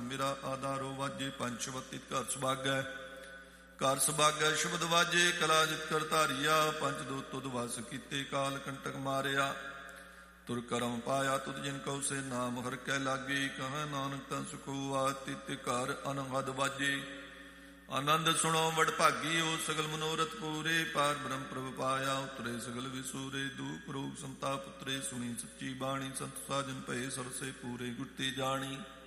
ਮੇਰਾ ਆਧਾਰੋ ਵਾਜੇ ਪੰਜ ਸ਼ਬਦ ਘਰ ਸੁਭਾਗੈ। ਘਰ ਸੁਭਾਗੈ ਸ਼ਬਦ ਵਾਜੇ ਕਲਾ ਜਿਤ ਕਰ ਧਾਰੀਆ। ਪੰਜ ਦੋ ਤੁਧ ਵਸ ਕੀਤੇ ਕਾਲ ਕੰਟਕ ਮਾਰਿਆ। ਤੁਰ ਕਰਮ ਪਾਇਆ ਤੁਧ ਜਿਨ ਕਉ ਸੇ ਨਾਮ ਹਰ ਕੈ ਲਾਗੇ। ਕਹੈ ਨਾਨਕ ਤਾਂ ਸੁਖੋ ਆ ਤਿਤ ਘਰ ਅਨਹਦ ਵਾਜੇ। ਆਨੰਦ ਸੁਣੋ ਵਡ ਭਾਗੀਓ ਸਗਲ ਮਨੋਰਥ ਪੂਰੇ। ਪਾਰ ਬ੍ਰਹਮ ਪ੍ਰਭ ਪਾਇਆ ਉਤਰੇ ਸਗਲ ਵਿਸੂਰੇ। ਦੁਖ ਰੋਗ ਸੰਤਾਪ ਉਤਰੇ ਸੁਣੀ ਸੱਚੀ ਬਾਣੀ। ਸੰਤ ਸਾਜਨ ਭਏ ਸਰਸੇ ਪੂਰੇ ਗੁਟਤੀ ਜਾਣੀ।